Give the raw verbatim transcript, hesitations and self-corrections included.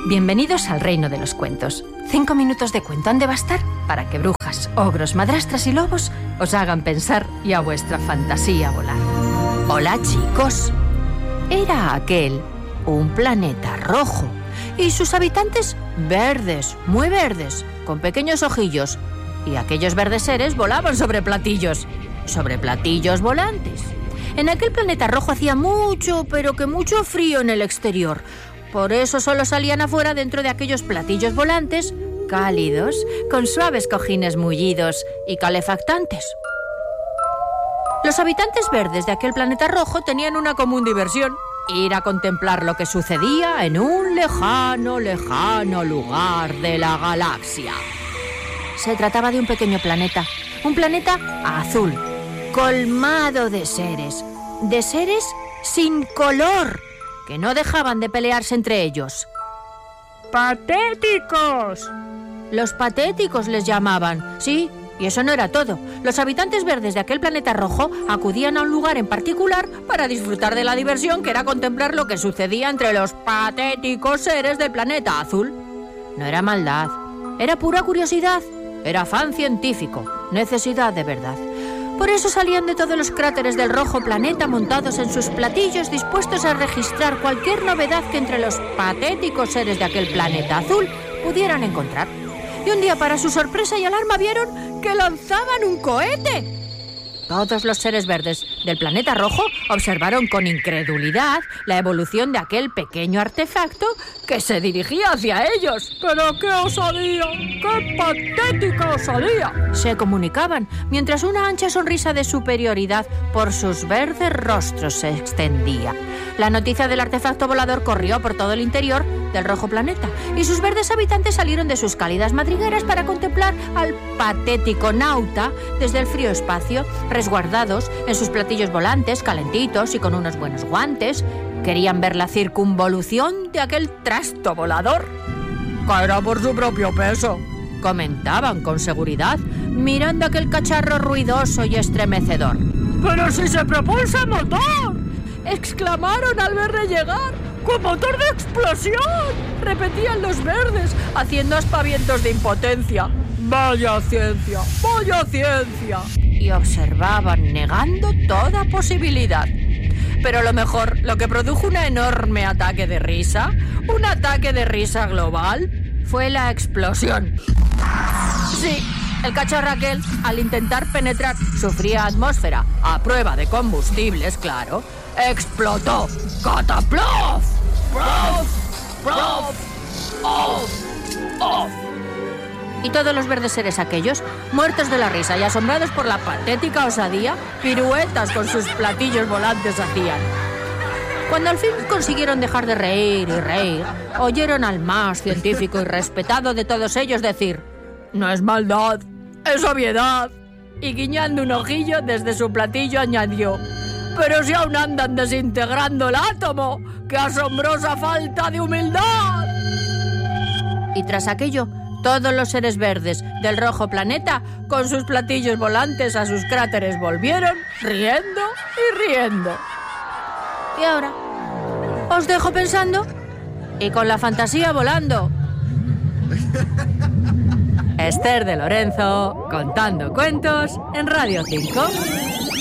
Bienvenidos al reino de los cuentos. Cinco minutos de cuento han de bastar para que brujas, ogros, madrastras y lobos os hagan pensar y a vuestra fantasía volar. Hola, chicos. Era aquel un planeta rojo y sus habitantes verdes, muy verdes, con pequeños ojillos. Y aquellos verdes seres volaban sobre platillos, sobre platillos volantes. En aquel planeta rojo hacía mucho, pero que mucho frío en el exterior. Por eso solo salían afuera dentro de aquellos platillos volantes, cálidos, con suaves cojines mullidos y calefactantes. Los habitantes verdes de aquel planeta rojo tenían una común diversión: ir a contemplar lo que sucedía en un lejano, lejano lugar de la galaxia. Se trataba de un pequeño planeta, un planeta azul, colmado de seres, de seres sin color, que no dejaban de pelearse entre ellos. ¡Patéticos! Los patéticos les llamaban, sí, y eso no era todo. Los habitantes verdes de aquel planeta rojo acudían a un lugar en particular para disfrutar de la diversión, que era contemplar lo que sucedía entre los patéticos seres del planeta azul. No era maldad, era pura curiosidad, era afán científico, necesidad de verdad. Por eso salían de todos los cráteres del rojo planeta montados en sus platillos, dispuestos a registrar cualquier novedad que entre los patéticos seres de aquel planeta azul pudieran encontrar. Y un día, para su sorpresa y alarma, vieron que lanzaban un cohete. Todos los seres verdes del planeta rojo observaron con incredulidad la evolución de aquel pequeño artefacto que se dirigía hacia ellos. ¡Pero qué osadía! ¡Qué patética osadía! Se comunicaban, mientras una ancha sonrisa de superioridad por sus verdes rostros se extendía. La noticia del artefacto volador corrió por todo el interior del rojo planeta, y sus verdes habitantes salieron de sus cálidas madrigueras para contemplar al patético nauta desde el frío espacio, resguardados en sus platillos volantes, calentitos y con unos buenos guantes. Querían ver la circunvolución de aquel trasto volador. Caerá por su propio peso, comentaban con seguridad, mirando aquel cacharro ruidoso y estremecedor. ¡Pero si se propulsa motor!, exclamaron al verle llegar. ¡Con motor de explosión!, repetían los verdes, haciendo aspavientos de impotencia. ¡Vaya ciencia! ¡Vaya ciencia! Y observaban, negando toda posibilidad. Pero lo mejor, lo que produjo un enorme ataque de risa, un ataque de risa global, fue la explosión. Sí, el cacharro aquel, al intentar penetrar su fría atmósfera a prueba de combustibles, claro, explotó. ¡Cataplof! ¡Prof! ¡Prof! ¡Off! ¡Off! Y todos los verdes seres aquellos, muertos de la risa y asombrados por la patética osadía, piruetas con sus platillos volantes hacían. Cuando al fin consiguieron dejar de reír y reír, oyeron al más científico y respetado de todos ellos decir: «No es maldad, es obviedad». Y guiñando un ojillo desde su platillo añadió: «Pero si aún andan desintegrando el átomo, ¡qué asombrosa falta de humildad!». Y tras aquello, todos los seres verdes del rojo planeta, con sus platillos volantes a sus cráteres, volvieron riendo y riendo. Y ahora, os dejo pensando y con la fantasía volando. Esther de Lorenzo, contando cuentos en Radio cinco.